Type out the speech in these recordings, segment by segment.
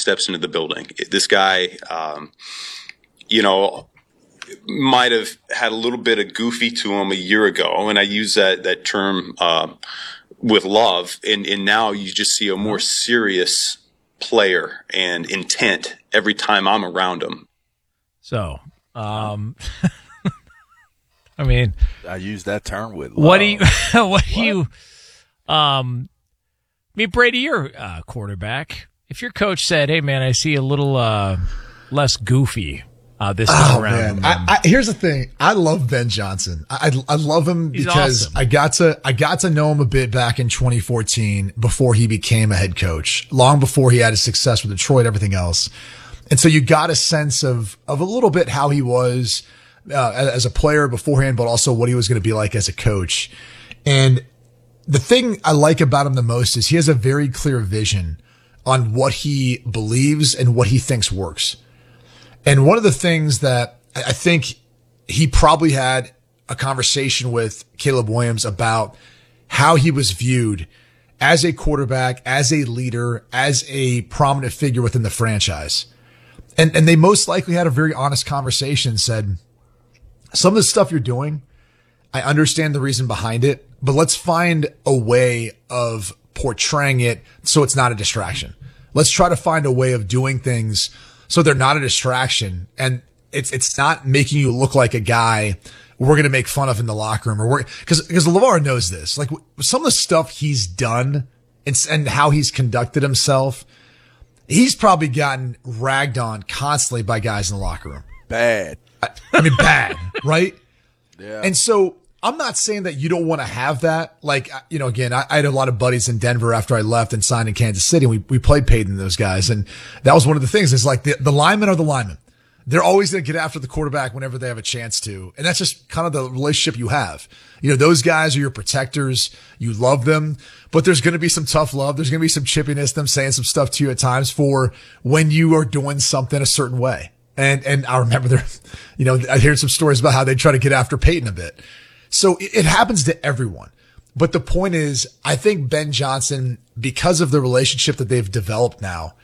steps into the building. This guy, you know, might have had a little bit of goofy to him a year ago, and I use that term with love. And now you just see a more serious player and intent every time I'm around him. So, I mean, I use that term with love. What do you? I mean, Brady, you're a quarterback. If your coach said, "Hey, man, I see a little less goofy this time around," man. Here's the thing: I love Ben Johnson. I love him because awesome. I got to know him a bit back in 2014 before he became a head coach, long before he had his success with Detroit, everything else. And so you got a sense of a little bit how he was as a player beforehand, but also what he was going to be like as a coach. And the thing I like about him the most is he has a very clear vision on what he believes and what he thinks works. And one of the things that I think he probably had a conversation with Caleb Williams about how he was viewed as a quarterback, as a leader, as a prominent figure within the franchise. And they most likely had a very honest conversation, said, some of the stuff you're doing, I understand the reason behind it, but let's find a way of portraying it so it's not a distraction. Let's try to find a way of doing things so they're not a distraction, and it's not making you look like a guy we're going to make fun of in the locker room, or because LeVar knows this. Like some of the stuff he's done and how he's conducted himself, he's probably gotten ragged on constantly by guys in the locker room. Bad. I mean, bad, right? Yeah. And so I'm not saying that you don't want to have that. Like, you know, again, I had a lot of buddies in Denver after I left and signed in Kansas City, and we played Peyton and those guys. And that was one of the things is like the linemen are the linemen. They're always going to get after the quarterback whenever they have a chance to. And that's just kind of the relationship you have. You know, those guys are your protectors. You love them, but there's going to be some tough love. There's going to be some chippiness, them saying some stuff to you at times for when you are doing something a certain way. And I remember there, you know, I heard some stories about how they try to get after Peyton a bit. So it happens to everyone. But the point is, I think Ben Johnson, because of the relationship that they've developed now,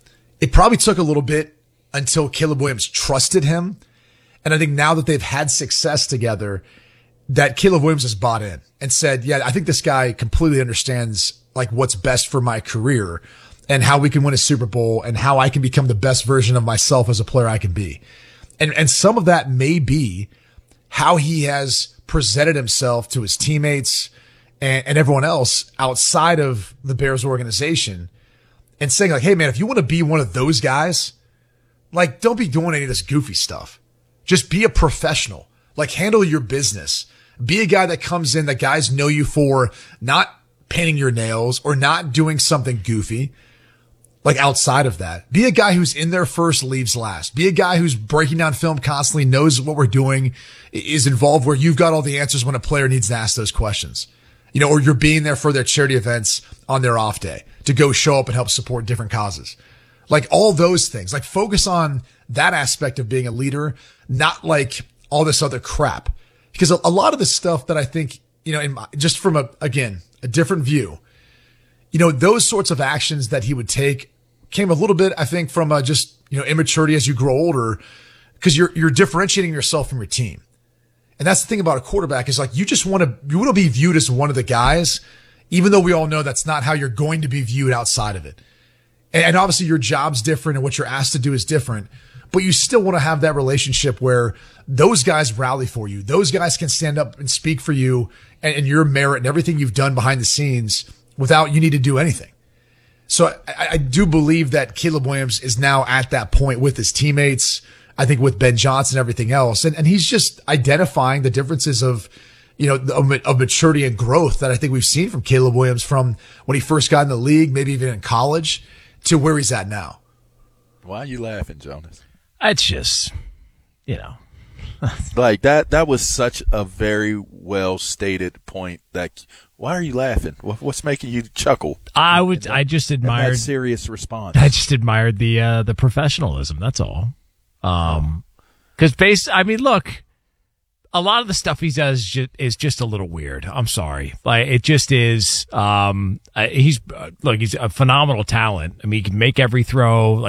it probably took a little bit until Caleb Williams trusted him. And I think now that they've had success together, that Caleb Williams has bought in and said, yeah, I think this guy completely understands like what's best for my career and how we can win a Super Bowl and how I can become the best version of myself as a player I can be. And some of that may be how he has presented himself to his teammates and everyone else outside of the Bears organization, and saying like, hey man, if you want to be one of those guys, like don't be doing any of this goofy stuff. Just be a professional, like handle your business. Be a guy that comes in that guys know you for not painting your nails or not doing something goofy. Like outside of that, be a guy who's in there first, leaves last. Be a guy who's breaking down film constantly, knows what we're doing, is involved where you've got all the answers when a player needs to ask those questions. You know, or you're being there for their charity events on their off day to go show up and help support different causes. Like all those things, like focus on that aspect of being a leader, not like all this other crap. Because a lot of the stuff that I think, you know, just from a different view, you know, those sorts of actions that he would take came a little bit, I think, from just, you know, immaturity as you grow older, because you're differentiating yourself from your team. And that's the thing about a quarterback is like, you want to be viewed as one of the guys, even though we all know that's not how you're going to be viewed outside of it. And obviously your job's different and what you're asked to do is different, but you still want to have that relationship where those guys rally for you. Those guys can stand up and speak for you and your merit and everything you've done behind the scenes without you need to do anything. So I do believe that Caleb Williams is now at that point with his teammates, I think with Ben Johnson and everything else. And he's just identifying the differences of, you know, of maturity and growth that I think we've seen from Caleb Williams from when he first got in the league, maybe even in college, to where he's at now. Why are you laughing, Jonas? It's just, you know. Like that was such a very well stated point. That why are you laughing? What's making you chuckle? I just admired that serious response. I just admired the professionalism. That's all. Because I mean, look, a lot of the stuff he does is just a little weird. I'm sorry, like it just is. He's a phenomenal talent. I mean, he can make every throw. Like,